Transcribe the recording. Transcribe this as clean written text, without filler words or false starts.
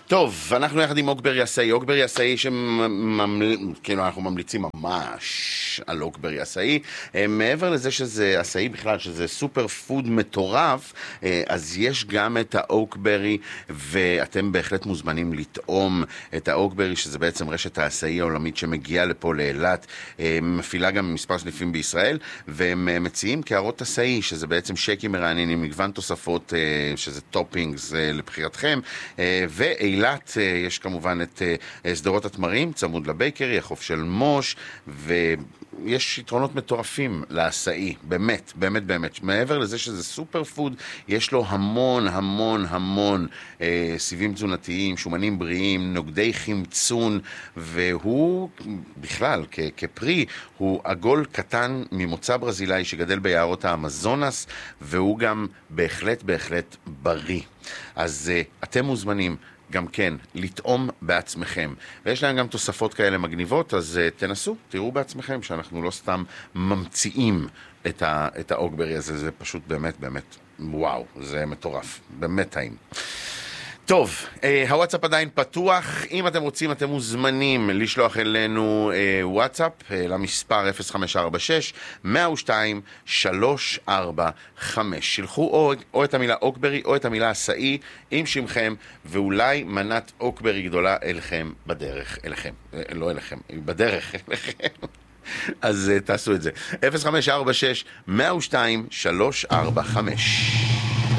טוב, אנחנו יחד עם אוקברי עשאי. אוקברי עשאי כאילו אנחנו ממליצים ממש על אוקברי עשאי. מעבר לזה שזה עשאי בכלל, שזה סופר פוד מטורף, אז יש גם את האוקברי, ואתם בהחלט מוזמנים לטעום את האוקברי, שזה בעצם רשת העשאי העולמית שמגיעה לפה לאילת, מפעילה גם מספר סניפים בישראל, והם מציעים קערות עשאי, שזה בעצם שקים מרעננים, מגוון תוספות, שזה טופינגס לבחירתכם, ואילת יש כמובן את סדרות התמרים, צמוד לבייקרי, החוף של מוש, ויש יתרונות מטורפים לעשאי, באמת, באמת, באמת. מעבר לזה שזה סופר פוד, יש לו המון, המון, המון סיבים תזונתיים, שומנים בריאים, נוגדי חמצון, והוא בכלל, כפרי, הוא עגול קטן ממוצא ברזילאי שגדל ביערות האמזונס, והוא גם בהחלט, בהחלט בריא. אז אתם מוזמנים גם כן לטעום בעצמכם, ויש להם גם תוספות כאלה מגניבות, אז תנסו, תראו בעצמכם שאנחנו לא סתם ממציאים את האוקברי הזה, זה פשוט באמת באמת וואו, זה מטורף, באמת טעים. טוב, הוואטסאפ עדיין פתוח, אם אתם רוצים אתם מוזמנים לשלוח אלינו וואטסאפ למספר 0546-102-345, שלחו או את המילה אוקברי או את המילה עשאי עם שמכם, ואולי מנת אוקברי גדולה אליכם בדרך, אליכם, לא אליכם, בדרך אליכם. אז תעשו את זה. 0546-102-345.